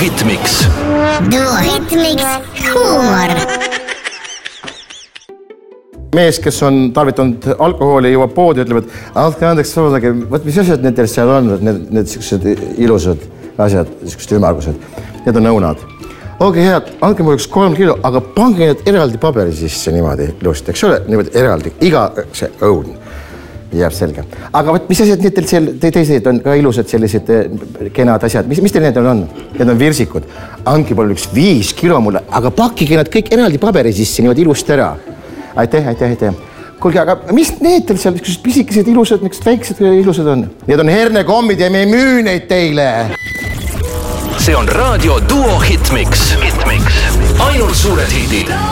Hitmix. Duo Hitmix huumor. Mees, kes on tarvitanud alkohooli, jõuab poodi ja ütleb, et andke andeks, võt mis asjad need seal on, need siuksed ilusad asjad, siuksed ümmargused, need on õunad. Okei, head, andke mul 3 kilo, aga pange need eraldi paberi sisse niimoodi ilusti, eks ole, niimoodi eraldi, iga see õun jääb selge. Aga võt, mis asjad need teised on ka ilusad sellised kenad asjad, mis teil need on? Need on virsikud. Andke mul 5 kilo mulle, aga pakkige nad kõik eraldi paberi sisse niimoodi ilusti ära. Aitäh. Kuulge, aga mis need teil seal pisikesed ilusad, miks väiksed ilusad on? Need on hernekommid ja me ei müü neid teile. See on raadio Duo Hitmix. Ainult suured hitid.